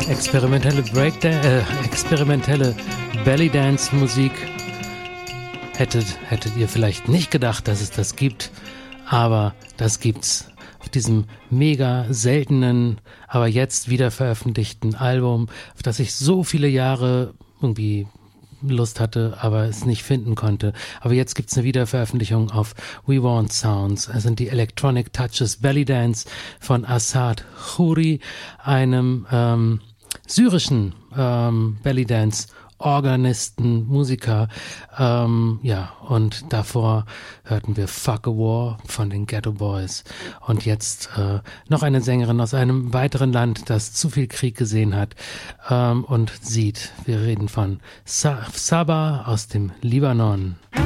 Experimentelle Bellydance-Musik. Hättet ihr vielleicht nicht gedacht, dass es das gibt, aber das gibt's auf diesem mega seltenen, aber jetzt wieder veröffentlichten Album, auf das ich so viele Jahre irgendwie Lust hatte, aber es nicht finden konnte. Aber jetzt gibt's eine Wiederveröffentlichung auf We Want Sounds. Es sind die Electronic Touches Belly Dance von Assad Khoury, einem syrischen Belly Dance Organisten, Musiker, und davor hörten wir Fuck a War von den Ghetto Boys und jetzt noch eine Sängerin aus einem weiteren Land, das zu viel Krieg gesehen hat und sieht. Wir reden von Saba aus dem Libanon.